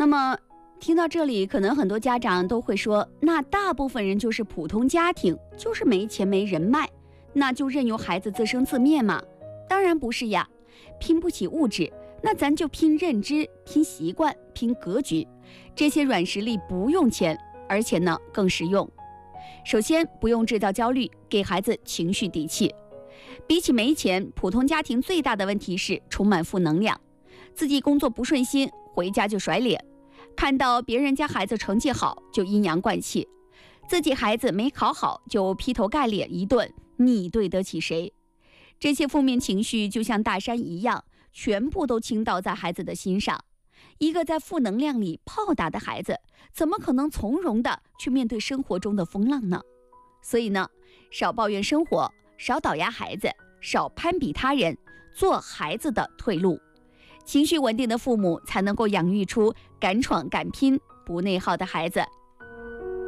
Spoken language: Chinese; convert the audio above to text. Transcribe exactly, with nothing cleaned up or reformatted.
么听到这里，可能很多家长都会说，那大部分人就是普通家庭，就是没钱没人脉，那就任由孩子自生自灭嘛？当然不是呀，拼不起物质，那咱就拼认知、拼习惯、拼格局，这些软实力不用钱，而且呢更实用。首先，不用制造焦虑，给孩子情绪底气。比起没钱，普通家庭最大的问题是充满负能量，自己工作不顺心，回家就甩脸，看到别人家孩子成绩好就阴阳怪气，自己孩子没考好就劈头盖脸一顿，你对得起谁？这些负面情绪就像大山一样，全部都倾倒在孩子的心上。一个在负能量里泡打的孩子，怎么可能从容地去面对生活中的风浪呢？所以呢，少抱怨生活，少打压孩子，少攀比他人，做孩子的退路。情绪稳定的父母才能够养育出敢闯敢拼、不内耗的孩子。